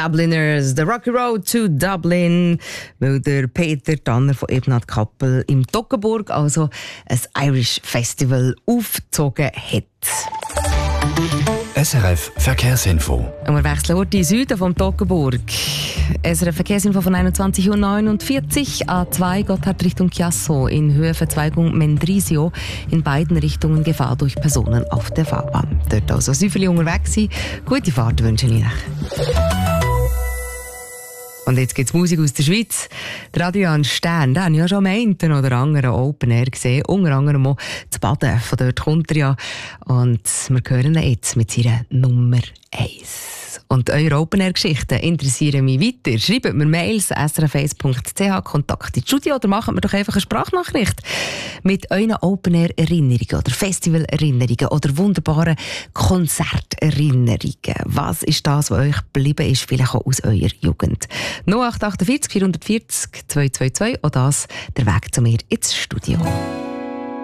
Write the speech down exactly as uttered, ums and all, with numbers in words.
Dubliners, The Rocky Road to Dublin, weil der Peter Tanner von Ebnat Kappel im Toggenburg also ein Irish Festival aufgezogen hat. S R F Verkehrsinfo. Und wir wechseln heute in den Süden vom Toggenburg. S R F Verkehrsinfo von einundzwanzig Uhr neunundvierzig. A zwei Gotthard Richtung Chiasso in Höhe Verzweigung Mendrisio. In beiden Richtungen Gefahr durch Personen auf der Fahrbahn. Dort also Süffeli unterwegs sein. Gute Fahrt wünsche ich euch. Und jetzt gibt es Musik aus der Schweiz. Der Adrian Stern, den habe ich ja schon am einen oder anderen Open Air gesehen. Unter anderem auch zu Baden. Von dort kommt er ja. Und wir hören ihn jetzt mit seiner Nummer eins. Und eure Open Air Geschichten interessieren mich weiter. Schreibt mir Mails s r f eins punkt c h, Kontakt ins Studio oder macht mir doch einfach eine Sprachnachricht mit euren Open Air Erinnerungen oder Festival Erinnerungen oder wunderbaren Konzerterinnerungen. Was ist das, was euch geblieben ist, vielleicht auch aus eurer Jugend? null acht acht vier vier vier vier zwei zwei zwei oder das der Weg zu mir ins Studio.